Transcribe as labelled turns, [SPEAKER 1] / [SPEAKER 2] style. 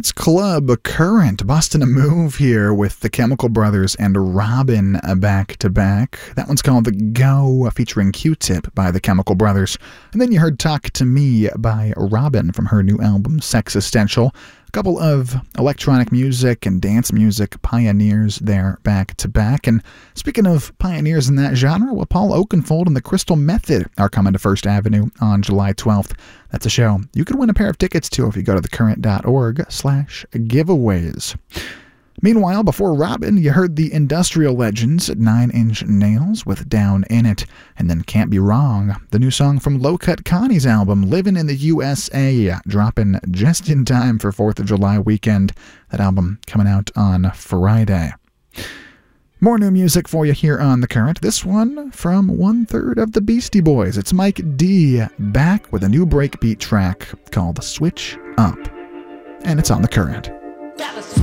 [SPEAKER 1] It's Club Current busting a move here with the Chemical Brothers and Robin back to back. That one's called The Go, featuring Q-Tip by the Chemical Brothers. And then you heard Talk to Me by Robin from her new album Sexistential. A couple of electronic music and dance music pioneers there back to back. And speaking of pioneers in that genre, well, Paul Oakenfold and the Crystal Method are coming to First Avenue on July 12th. That's a show you could win a pair of tickets to if you go to thecurrent.org/giveaways. Meanwhile, before Robin, you heard the industrial legends at 9 Inch Nails with Down in It, and then Can't Be Wrong, the new song from Low Cut Connie's album, Livin' in the USA, dropping just in time for 4th of July weekend. That album coming out on Friday. More new music for you here on The Current. This one from 1/3 of the Beastie Boys. It's Mike D back with a new breakbeat track called Switch Up. And it's on The Current.